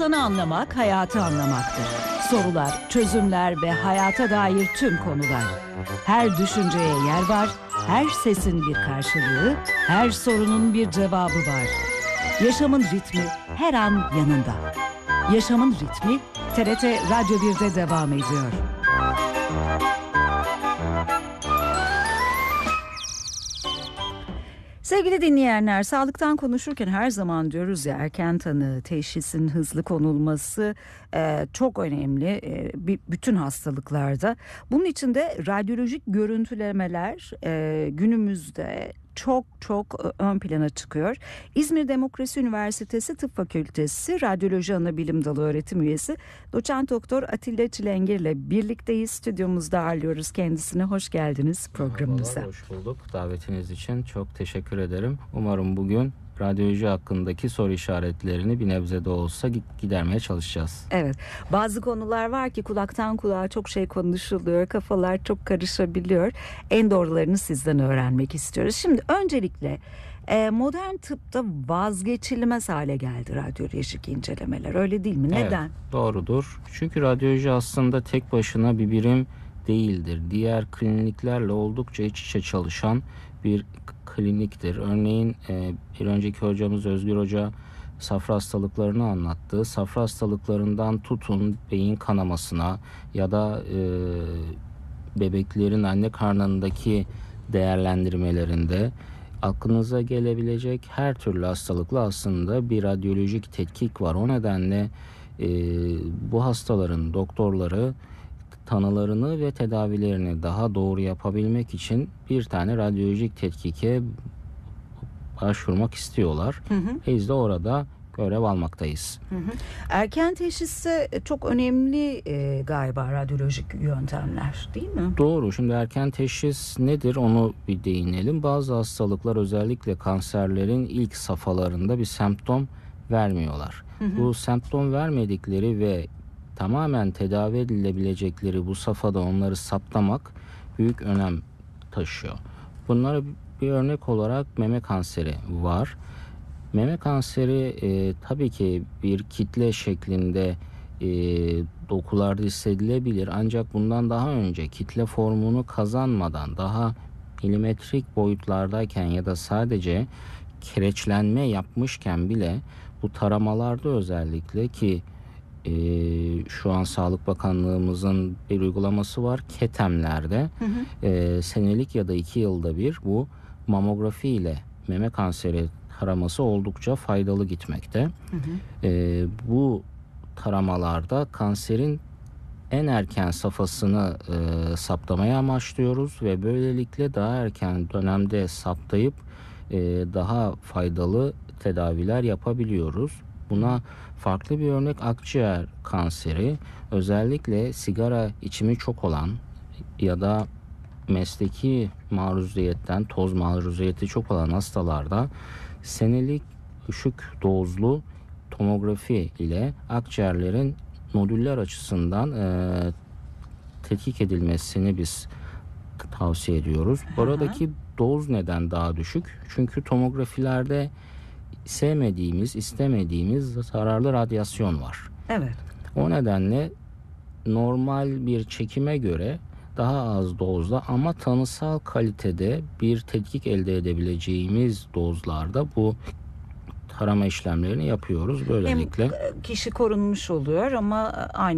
İnsanı anlamak, hayatı anlamaktır. Sorular, çözümler ve hayata dair tüm konular. Her düşünceye yer var, her sesin bir karşılığı, her sorunun bir cevabı var. Yaşamın ritmi her an yanında. Yaşamın ritmi TRT Radyo 1'de devam ediyor. Sevgili dinleyenler, sağlıktan konuşurken her zaman diyoruz ya, erken tanı, teşhisin hızlı konulması çok önemli bütün hastalıklarda. Bunun için de radyolojik görüntülemeler günümüzde çok ön plana çıkıyor. İzmir Demokrasi Üniversitesi Tıp Fakültesi Radyoloji Anabilim Dalı öğretim üyesi Doçent Doktor Atilla Çilengir ile birlikteyiz. Stüdyomuzda ağırlıyoruz kendisini. Hoş geldiniz programımıza. Merhabalar, hoş bulduk. Davetiniz için çok teşekkür ederim. Umarım bugün radyoloji hakkındaki soru işaretlerini bir nebze de olsa gidermeye çalışacağız. Evet, bazı konular var ki kulaktan kulağa çok şey konuşuluyor, kafalar çok karışabiliyor. En doğrularını sizden öğrenmek istiyoruz. Şimdi öncelikle modern tıpta vazgeçilmez hale geldi radyolojik incelemeler, öyle değil mi? Neden? Evet, doğrudur. Çünkü radyoloji aslında tek başına bir birim değildir. Diğer kliniklerle oldukça iç içe çalışan bir kliniktir. Örneğin bir önceki hocamız Özgür Hoca safra hastalıklarını anlattı. Safra hastalıklarından tutun beyin kanamasına ya da bebeklerin anne karnındaki değerlendirmelerinde aklınıza gelebilecek her türlü hastalıkla aslında bir radyolojik tetkik var. O nedenle bu hastaların doktorları tanılarını ve tedavilerini daha doğru yapabilmek için bir tane radyolojik tetkike başvurmak istiyorlar. Biz de orada görev almaktayız. Erken teşhisse çok önemli galiba radyolojik yöntemler, değil mi? Doğru. Şimdi erken teşhis nedir onu bir değinelim. Bazı hastalıklar, özellikle kanserlerin ilk safhalarında bir semptom vermiyorlar. Bu semptom vermedikleri ve tamamen tedavi edilebilecekleri bu safhada onları saptamak büyük önem taşıyor. Bunlara bir örnek olarak meme kanseri var. Meme kanseri tabii ki bir kitle şeklinde dokularda hissedilebilir. Ancak bundan daha önce kitle formunu kazanmadan daha milimetrik boyutlardayken ya da sadece kireçlenme yapmışken bile bu taramalarda özellikle ki şu an Sağlık Bakanlığımızın bir uygulaması var. KETEM'lerde senelik ya da 2 yılda bir bu mamografi ile meme kanseri taraması oldukça faydalı gitmekte. Bu taramalarda kanserin en erken safhasını saptamaya amaçlıyoruz ve böylelikle daha erken dönemde saptayıp daha faydalı tedaviler yapabiliyoruz. Buna farklı bir örnek akciğer kanseri. Özellikle sigara içimi çok olan ya da mesleki maruziyetten, toz maruziyeti çok olan hastalarda senelik düşük dozlu tomografi ile akciğerlerin nodüller açısından tetkik edilmesini biz tavsiye ediyoruz. Buradaki doz neden daha düşük? Çünkü tomografilerde sevmediğimiz, istemediğimiz zararlı radyasyon var. Evet. O nedenle normal bir çekime göre daha az dozda ama tanısal kalitede bir tetkik elde edebileceğimiz dozlarda bu tarama işlemlerini yapıyoruz. Böylelikle hem kişi korunmuş oluyor ama aynı